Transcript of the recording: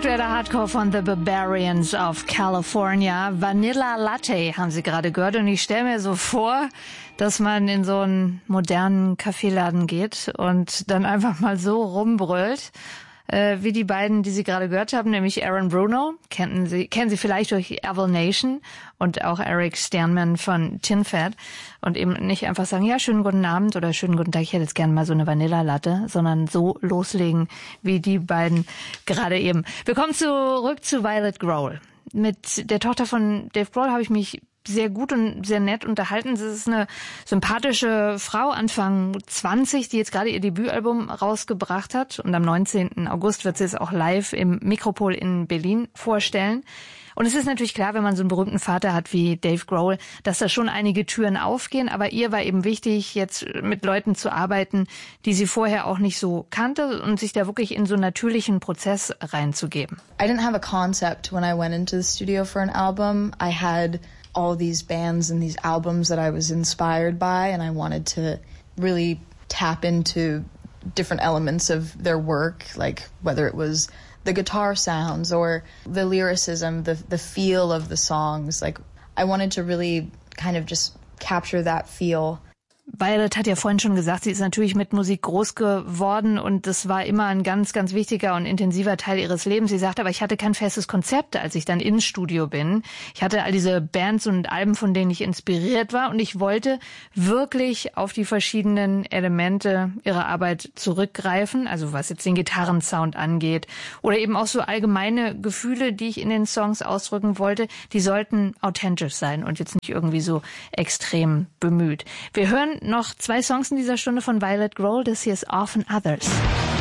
Aktueller Hardcore von The Barbarians of California. Vanilla Latte haben Sie gerade gehört. Und ich stelle mir so vor, dass man in so einen modernen Kaffeeladen geht und dann einfach mal so rumbrüllt, wie die beiden, die Sie gerade gehört haben, nämlich Aaron Bruno, kennen Sie vielleicht durch Evil Nation, und auch Eric Sternman von Tin Fat, und eben nicht einfach sagen, ja, schönen guten Abend oder schönen guten Tag, ich hätte jetzt gerne mal so eine Vanilla-Latte, sondern so loslegen wie die beiden gerade eben. Wir kommen zurück zu Violet Grohl. Mit der Tochter von Dave Grohl habe ich mich sehr gut und sehr nett unterhalten. Sie ist eine sympathische Frau, Anfang 20, die jetzt gerade ihr Debütalbum rausgebracht hat. Und am 19. August wird sie es auch live im Mikropol in Berlin vorstellen. Und es ist natürlich klar, wenn man so einen berühmten Vater hat wie Dave Grohl, dass da schon einige Türen aufgehen. Aber ihr war eben wichtig, jetzt mit Leuten zu arbeiten, die sie vorher auch nicht so kannte, und sich da wirklich in so einen natürlichen Prozess reinzugeben. I didn't have a concept when I went into the studio for an album. I had all these bands and these albums that I was inspired by, and I wanted to really tap into different elements of their work, like whether it was the guitar sounds or the lyricism, the feel of the songs. Like I wanted to really kind of just capture that feel. Violet hat ja vorhin schon gesagt, sie ist natürlich mit Musik groß geworden, und das war immer ein ganz, ganz wichtiger und intensiver Teil ihres Lebens. Sie sagt aber, ich hatte kein festes Konzept, als ich dann ins Studio bin. Ich hatte all diese Bands und Alben, von denen ich inspiriert war, und ich wollte wirklich auf die verschiedenen Elemente ihrer Arbeit zurückgreifen, also was jetzt den Gitarrensound angeht oder eben auch so allgemeine Gefühle, die ich in den Songs ausdrücken wollte, die sollten authentisch sein und jetzt nicht irgendwie so extrem bemüht. Wir hören noch 2 Songs in dieser Stunde von Violet Grohl. Das hier ist Often Others.